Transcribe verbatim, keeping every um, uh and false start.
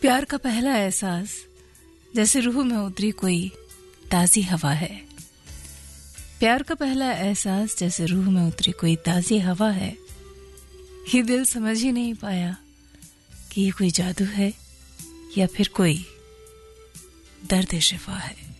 प्यार का पहला एहसास जैसे रूह में उतरी कोई ताज़ी हवा है। प्यार का पहला एहसास जैसे रूह में उतरी कोई ताज़ी हवा है। ये दिल समझ ही नहीं पाया कि ये कोई जादू है या फिर कोई दर्द शिफा है।